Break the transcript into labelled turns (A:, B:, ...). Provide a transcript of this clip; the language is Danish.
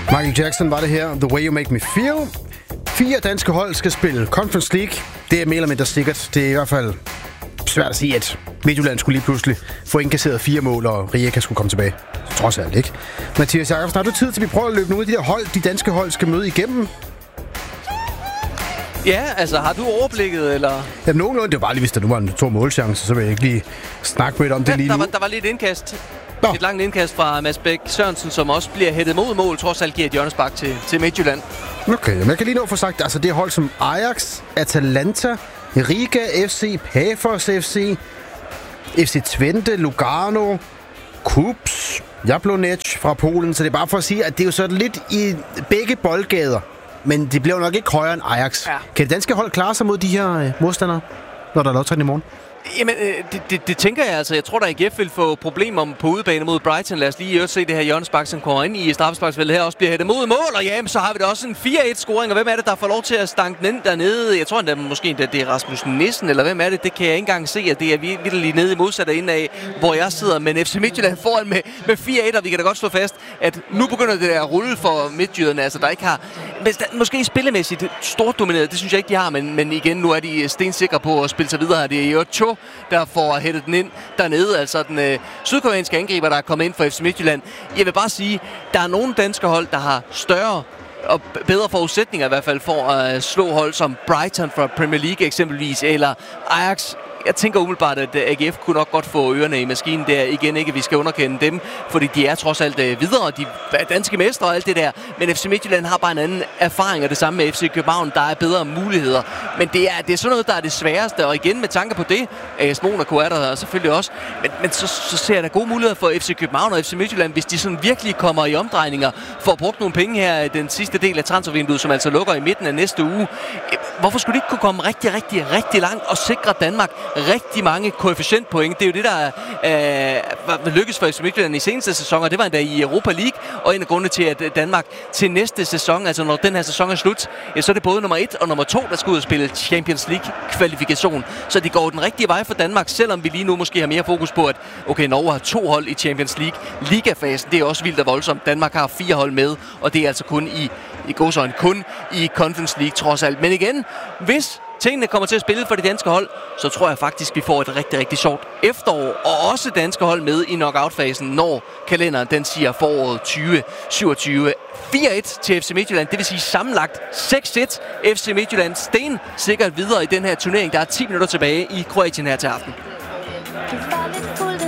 A: Michael Jackson var det her. The Way You Make Me Feel. 4 danske hold skal spille Conference League. Det er mere eller mindre sikkert. Det er i hvert fald svært at sige, at Midtjylland skulle lige pludselig få indkasseret 4 mål, og Rijeka skulle komme tilbage. Trods alt, ikke? Mathias Jakobsen, har du tid til, at vi prøver at løbe nogle af de der hold, de danske hold skal møde igennem?
B: Ja, altså har du overblikket, eller?
A: Ja, nogenlunde. Det var bare lige, hvis der nu var en 2 målchance, så vil jeg ikke lige snakke med om det lige nu.
B: Der var lidt indkast. Et langt indkast fra Mads Bæk Sørensen, som også bliver hættet mod mål. Trods alt giver et hjørnespark til Midtjylland.
A: Okay, men jeg kan lige nå få sagt, altså det er hold som Ajax, Atalanta, Riga FC, Pafos FC, FC Twente, Lugano, Kups, Jablonec fra Polen. Så det er bare for at sige, at det er jo sådan lidt i begge boldgader. Men det bliver jo nok ikke højere end Ajax. Ja. Kan det danske hold klare sig mod de her modstandere, når der er lodtrækning i morgen?
B: Jamen, det tænker jeg altså. Jeg tror, der AGF vil få problemer på udebane mod Brighton. Lad os lige se det her hjørnespark, som kommer ind i straffesparksfeltet her, også bliver hættet mod mål. Og jamen, så har vi da også en 4-1-scoring. Og hvem er det, der får lov til at stanke den ind dernede? Jeg tror endda måske, det er Rasmus Nissen, eller hvem er det? Det kan jeg ikke engang se, at det er virkelig nede i modsatte ende af, hvor jeg sidder. Men FC Midtjylland foran med 4-1, og vi kan da godt slå fast, at nu begynder det der at rulle for Midtjyderne. Altså, der ikke har... Måske spillemæssigt stort domineret, det synes jeg ikke, de har. Men igen, nu er de stensikre på at spille sig videre. Det er jo Cho, der får hættet den ind dernede. Altså den sydkoreanske angriber, der er kommet ind for FC Midtjylland. Jeg vil bare sige, der er nogle danske hold, der har større og bedre forudsætninger i hvert fald for at slå hold som Brighton fra Premier League eksempelvis, eller Ajax. Jeg tænker umiddelbart, at AGF kunne nok godt få ørerne i maskinen der. Igen ikke, at vi skal underkende dem, fordi de er trods alt videre. De er danske mestre og alt det der. Men FC Midtjylland har bare en anden erfaring, og det samme med FC København. Der er bedre muligheder. Men det er sådan noget, der er det sværeste. Og igen med tanke på det, AS Monaco er der selvfølgelig også. Men så ser jeg da gode muligheder for FC København og FC Midtjylland, hvis de sådan virkelig kommer i omdrejninger for at bruge nogle penge her i den sidste del af transfervinduet, som altså lukker i midten af næste uge. Hvorfor skulle de ikke kunne komme rigtig langt og sikre Danmark rigtig mange koefficientpoint? Det er jo det, der lykkes for FC Midtjylland i seneste sæson, og det var endda i Europa League, og en af grundene til, at Danmark til næste sæson, altså når den her sæson er slut, så er det både nummer 1 og nummer 2, der skal ud og spille Champions League-kvalifikation. Så det går den rigtige vej for Danmark, selvom vi lige nu måske har mere fokus på, at okay, Norge har 2 hold i Champions League. Ligafasen, det er også vildt og voldsomt. Danmark har 4 hold med, og det er altså kun i Conference League trods alt. Men igen, hvis tingene kommer til at spille for de danske hold, så tror jeg faktisk, vi får et rigtig sjovt efterår, og også danske hold med i knockout-fasen, når kalenderen den siger foråret 2027. 4-1 til FC Midtjylland, det vil sige sammenlagt 6-1. FC Midtjylland sten sikkert videre i den her turnering. Der er 10 minutter tilbage i Kroatien her til aften.